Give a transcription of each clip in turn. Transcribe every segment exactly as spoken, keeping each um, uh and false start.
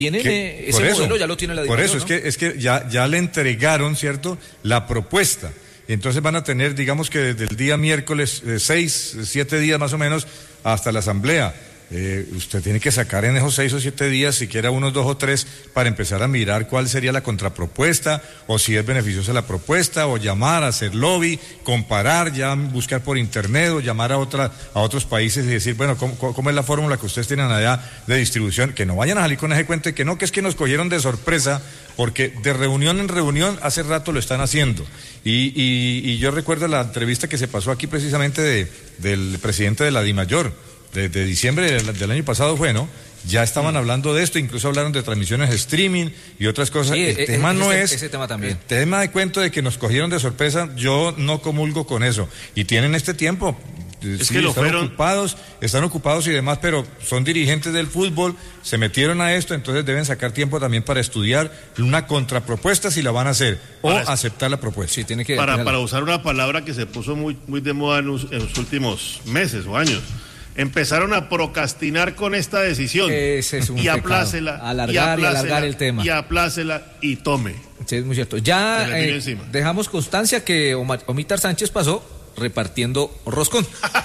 Tienen eh, ese eso, modelo, ya lo tiene la Por eso, ¿no? es que, es que ya, ya le entregaron, ¿cierto?, la propuesta. Entonces van a tener, digamos que desde el día miércoles, eh, seis, siete días más o menos, hasta la asamblea. Eh, usted tiene que sacar en esos seis o siete días, siquiera unos dos o tres, para empezar a mirar cuál sería la contrapropuesta, o si es beneficiosa la propuesta, o llamar, hacer lobby, comparar, ya buscar por internet, o llamar a otra, a otros países y decir, bueno, ¿cómo, cómo es la fórmula que ustedes tienen allá de distribución? Que no vayan a salir con ese cuento de que no, que es que nos cogieron de sorpresa, porque de reunión en reunión hace rato lo están haciendo. Y, y, y yo recuerdo la entrevista que se pasó aquí precisamente de, del presidente de la DIMAYOR, de, de diciembre del, del año pasado fue, ¿no? Ya estaban mm. hablando de esto, incluso hablaron de transmisiones de streaming y otras cosas. Sí, el eh, tema eh, no ese, es... Ese tema también. El tema de cuento de que nos cogieron de sorpresa, yo no comulgo con eso. Y tienen este tiempo... Es sí, que lo están fueron... ocupados, están ocupados y demás, pero son dirigentes del fútbol, se metieron a esto, entonces deben sacar tiempo también para estudiar una contrapropuesta si la van a hacer, o para aceptar la propuesta. Sí, tiene que para, para usar una palabra que se puso muy, muy de moda en los, en los últimos meses o años. Empezaron a procrastinar con esta decisión. Ese es un y aplácela, alargar y aplácela, y alargar el tema. Y aplácela y tome. Sí, es muy cierto. Ya eh, dejamos constancia que Omar, Omítar Sánchez pasó repartiendo roscón.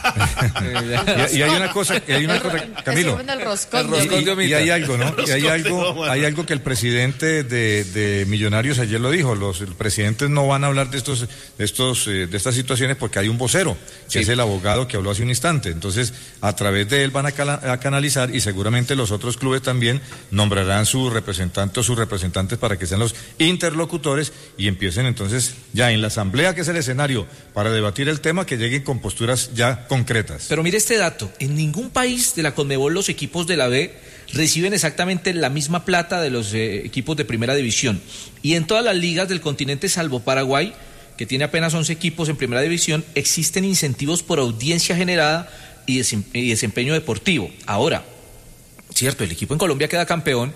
y, y hay una cosa, y hay una cosa, Camilo. El roscón, el roscón y, y hay algo, ¿no? Y hay algo, hay algo que el presidente de, de Millonarios ayer lo dijo. Los presidentes no van a hablar de estos, de estos, eh, de estas situaciones porque hay un vocero, que sí. es el abogado que habló hace un instante. Entonces, a través de él van a, cala, a canalizar y seguramente los otros clubes también nombrarán sus representantes o sus representantes para que sean los interlocutores y empiecen entonces ya en la asamblea, que es el escenario para debatir el tema, que lleguen con posturas ya concretas. Pero mire este dato, en ningún país de la Conmebol los equipos de la B reciben exactamente la misma plata de los eh, equipos de primera división, y en todas las ligas del continente salvo Paraguay, que tiene apenas once equipos en primera división, existen incentivos por audiencia generada y, desem- y desempeño deportivo. Ahora, cierto, el equipo en Colombia queda campeón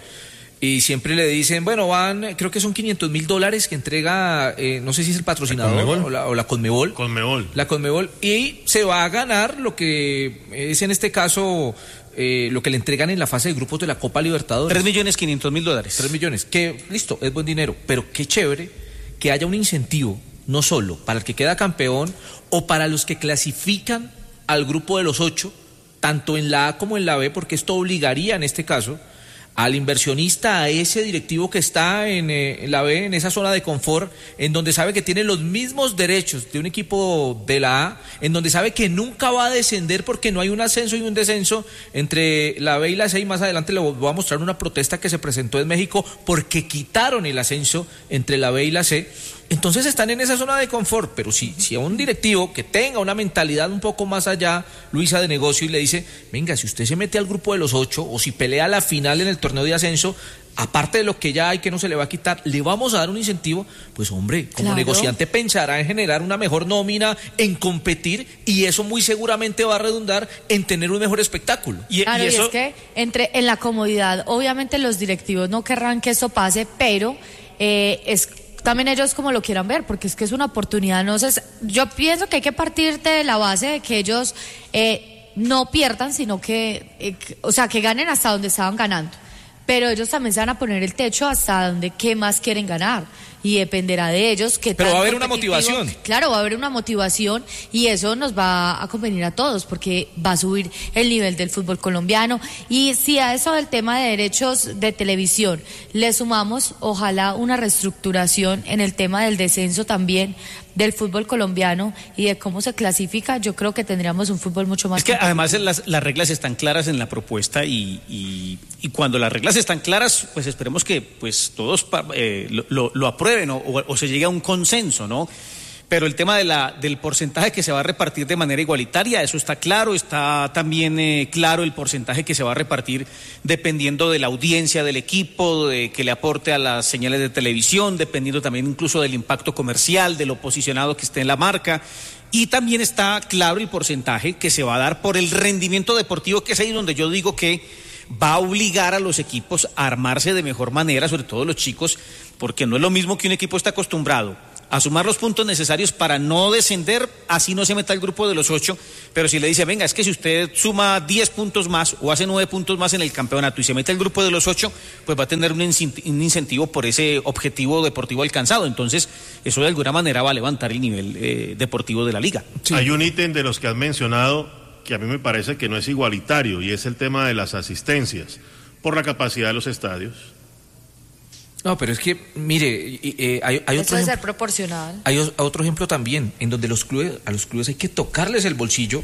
y siempre le dicen, bueno, van, creo que son quinientos mil dólares que entrega, eh, no sé si es el patrocinador ¿La o, la, o la Conmebol. Conmebol. La Conmebol. Y se va a ganar lo que es en este caso eh, lo que le entregan en la fase de grupos de la Copa Libertadores. Tres millones quinientos mil dólares. Tres millones, que listo, es buen dinero, pero qué chévere que haya un incentivo, no solo para el que queda campeón o para los que clasifican al grupo de los ocho, tanto en la A como en la B, porque esto obligaría en este caso al inversionista, a ese directivo que está en, eh, en la B, en esa zona de confort, en donde sabe que tiene los mismos derechos de un equipo de la A, en donde sabe que nunca va a descender porque no hay un ascenso y un descenso entre la B y la C, y más adelante le voy a mostrar una protesta que se presentó en México porque quitaron el ascenso entre la B y la C. Entonces están en esa zona de confort, pero si, si a un directivo que tenga una mentalidad un poco más allá, Luisa, de negocio, y le dice, venga, si usted se mete al grupo de los ocho o si pelea la final en el torneo de ascenso, aparte de lo que ya hay que no se le va a quitar, le vamos a dar un incentivo, pues hombre, como claro. negociante pensará en generar una mejor nómina, en competir, y eso muy seguramente va a redundar en tener un mejor espectáculo. Y, claro, y, eso... y es que entre en la comodidad, obviamente los directivos no querrán que eso pase, pero eh, es... también ellos como lo quieran ver, porque es que es una oportunidad. No sé, yo pienso que hay que partir de la base de que ellos eh, no pierdan, sino que, eh, o sea, que ganen hasta donde estaban ganando. Pero ellos también se van a poner el techo hasta donde qué más quieren ganar. Y dependerá de ellos que pero va a haber una motivación. Claro, va a haber una motivación y eso nos va a convenir a todos porque va a subir el nivel del fútbol colombiano. Y si a eso del tema de derechos de televisión le sumamos, ojalá una reestructuración en el tema del descenso también del fútbol colombiano y de cómo se clasifica, yo creo que tendríamos un fútbol mucho más... Es que además las, las reglas están claras en la propuesta y, y, y cuando las reglas están claras, pues esperemos que pues todos eh, lo, lo, lo aprueben o, o, o se llegue a un consenso, ¿no? Pero el tema de la, del porcentaje que se va a repartir de manera igualitaria, eso está claro, está también eh, claro el porcentaje que se va a repartir dependiendo de la audiencia del equipo, de que le aporte a las señales de televisión, dependiendo también incluso del impacto comercial, de lo posicionado que esté en la marca. Y también está claro el porcentaje que se va a dar por el rendimiento deportivo, que es ahí donde yo digo que va a obligar a los equipos a armarse de mejor manera, sobre todo los chicos, porque no es lo mismo que un equipo está acostumbrado a sumar los puntos necesarios para no descender, así no se meta el grupo de los ocho, pero si le dice, venga, es que si usted suma diez puntos más o hace nueve puntos más en el campeonato y se mete el grupo de los ocho, pues va a tener un incentivo por ese objetivo deportivo alcanzado. Entonces, eso de alguna manera va a levantar el nivel eh, deportivo de la liga. Sí. Hay un ítem de los que has mencionado que a mí me parece que no es igualitario, y es el tema de las asistencias, por la capacidad de los estadios. No, pero es que, mire, eh, hay, hay Eso otro debe ejemplo, ser proporcional. hay otro ejemplo también, en donde los clubes, a los clubes hay que tocarles el bolsillo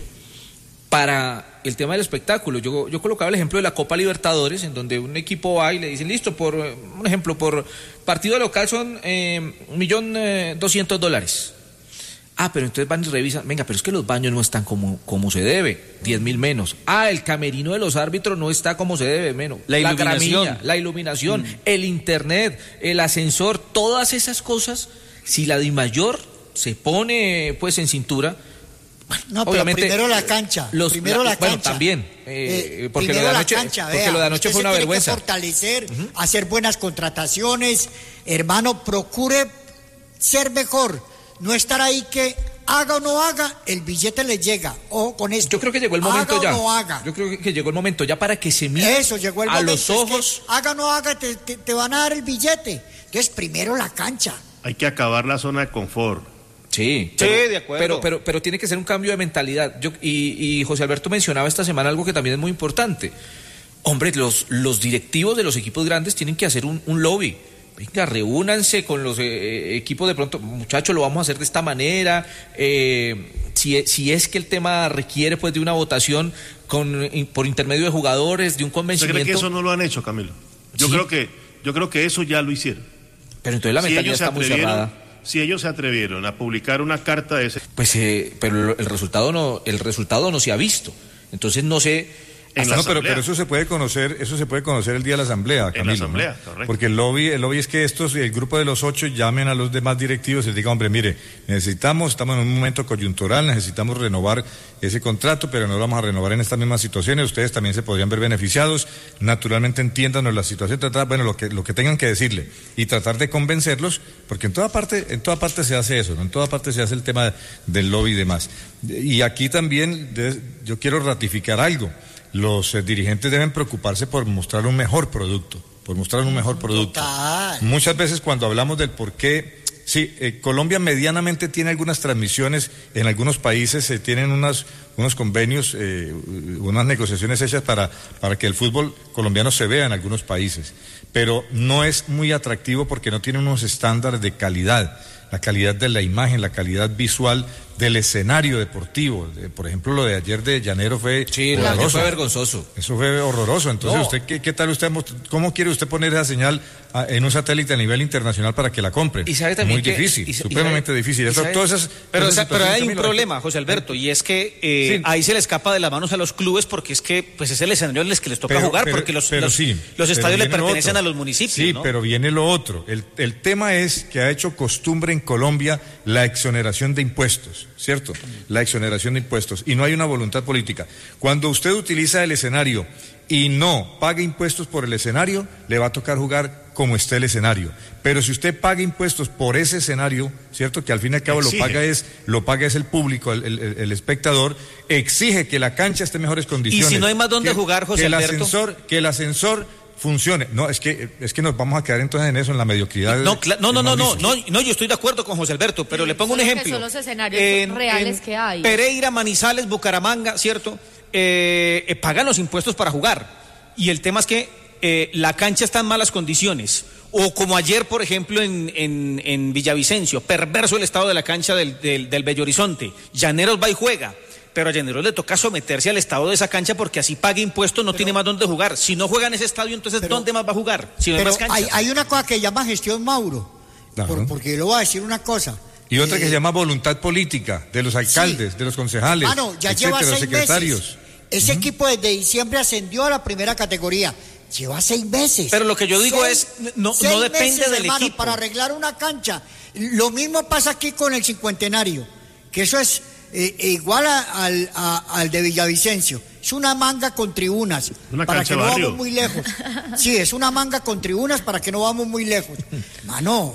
para el tema del espectáculo. Yo, yo colocaba el ejemplo de la Copa Libertadores, en donde un equipo va y le dicen, listo, por un ejemplo, por partido local son eh, un millón eh, doscientos dólares. Ah, pero entonces van y revisan, venga, pero es que los baños no están como, como se debe, diez mil menos. Ah, el camerino de los árbitros no está como se debe, menos. La iluminación. La, gramilla, la iluminación, mm. el internet, el ascensor, todas esas cosas, si la DIMAYOR se pone pues en cintura, bueno, no, pero obviamente, primero la cancha, los, primero la, la bueno, cancha. también, eh, eh, porque, lo de, anoche, cancha, porque vea, lo de anoche fue una vergüenza. Que fortalecer, uh-huh. hacer buenas contrataciones, hermano, procure ser mejor, no estar ahí que haga o no haga, el billete le llega. Ojo con esto. Yo creo que llegó el momento haga ya. O no haga. Yo creo que llegó el momento ya para que se mire Eso, llegó el a momento. los ojos. Es que haga o no haga, te, te, te van a dar el billete. Entonces, primero la cancha. Hay que acabar la zona de confort. Sí, pero, sí, de acuerdo. Pero, pero, pero tiene que ser un cambio de mentalidad. Yo, y, y José Alberto mencionaba esta semana algo que también es muy importante. Hombre, los, los directivos de los equipos grandes tienen que hacer un, un lobby. Venga, reúnanse con los eh, equipos de pronto, muchachos, lo vamos a hacer de esta manera, eh, si, si es que el tema requiere pues de una votación con, por intermedio de jugadores, de un convencimiento. ¿Usted cree que eso no lo han hecho, Camilo? Yo, sí. creo, que, yo creo que eso ya lo hicieron. Pero entonces la si mentalidad está muy cerrada. Si ellos se atrevieron a publicar una carta de ese... Pues, eh, pero el resultado no, el resultado no se ha visto, entonces no sé... No, pero, pero eso se puede conocer, eso se puede conocer el día de la asamblea, Camilo. En la asamblea, ¿no? correcto. Porque el lobby, el lobby es que estos, el grupo de los ocho llamen a los demás directivos y les digan, hombre, mire, necesitamos, estamos en un momento coyuntural, necesitamos renovar ese contrato, pero no lo vamos a renovar en estas mismas situaciones, ustedes también se podrían ver beneficiados, naturalmente entiéndanos la situación, tratar, bueno, lo que, lo que tengan que decirle, y tratar de convencerlos, porque en toda parte, en toda parte se hace eso, ¿no? En toda parte se hace el tema del lobby y demás. Y aquí también de, yo quiero ratificar algo. Los eh, dirigentes deben preocuparse por mostrar un mejor producto, por mostrar un mejor producto. Total. Muchas veces cuando hablamos del por qué, sí, eh, Colombia medianamente tiene algunas transmisiones, en algunos países se eh, tienen unas, unos convenios, eh, unas negociaciones hechas para, para que el fútbol colombiano se vea en algunos países, pero no es muy atractivo porque no tiene unos estándares de calidad, la calidad de la imagen, la calidad visual del escenario deportivo. Por ejemplo, lo de ayer de Llanero fue sí, horroroso. fue vergonzoso. Eso fue horroroso. Entonces, no. usted ¿qué, qué tal usted, cómo quiere usted poner esa señal a, en un satélite a nivel internacional para que la compren? Y sabe también muy que, difícil, y, supremamente y sabe, difícil. Eso, sabe, todas esas, pero, todas esas pero hay un Camilo, problema, José Alberto, y es que eh, sí. ahí se le escapa de las manos a los clubes porque es que pues es el escenario en el que les toca pero, jugar pero, porque los, pero los, sí, los estadios le pertenecen otro. a los municipios. Sí, ¿no? pero viene lo otro. El, el tema es que ha hecho costumbre en Colombia la exoneración de impuestos, ¿cierto? La exoneración de impuestos. Y no hay una voluntad política. Cuando usted utiliza el escenario y no paga impuestos por el escenario, le va a tocar jugar como esté el escenario. Pero si usted paga impuestos por ese escenario, ¿cierto? Que al fin y al cabo exige. lo paga es lo paga es el público, el, el, el espectador, exige que la cancha esté en mejores condiciones. Y si no hay más dónde que, jugar, José que el Alberto. Ascensor, que el ascensor funcione. No, es que es que nos vamos a quedar entonces en eso, en la mediocridad. No, de, no, no, no, no, no, no, yo estoy de acuerdo con José Alberto, pero le pongo un ejemplo. Que son los escenarios en, reales en que hay. Pereira, Manizales, Bucaramanga, ¿cierto? Eh, eh, pagan los impuestos para jugar. Y el tema es que eh, la cancha está en malas condiciones. O como ayer, por ejemplo, en, en, en Villavicencio, perverso el estado de la cancha del, del, del Bello Horizonte. Llaneros va y juega. Pero a Llaneros le toca someterse al estado de esa cancha porque así paga impuestos, no pero, tiene más dónde jugar. Si no juega en ese estadio, entonces pero, ¿dónde más va a jugar? Si no pero hay, más hay, hay una cosa que llama gestión Mauro, claro. por, porque yo le voy a decir una cosa. Y otra eh, que se llama voluntad política, de los alcaldes, sí. de los concejales, ah, no, ya etcétera, lleva seis secretarios. Meses. Ese uh-huh. equipo desde diciembre ascendió a la primera categoría. Lleva seis meses. Pero lo que yo digo seis, es, no, no depende meses, del hermano, equipo. Para arreglar una cancha. Lo mismo pasa aquí con el cincuentenario, que eso es eh, igual a, al, a, al de Villavicencio. Es una manga con tribunas, una para que no barrio. vamos muy lejos. Sí, es una manga con tribunas para que no vamos muy lejos. Mano,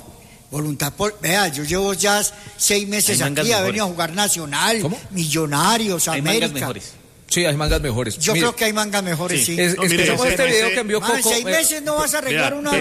Voluntad por... Vea, yo llevo ya seis meses Hay mangas aquí, he mejores. venido a jugar Nacional, ¿Cómo? Millonarios, Hay mangas América. mejores. Sí, hay mangas mejores. Yo Mire, creo que hay mangas mejores, sí. Es, No, es mire, que como ese- este video ese- que envió Man, en Coco. seis eh, meses no vas a arreglar vea, una,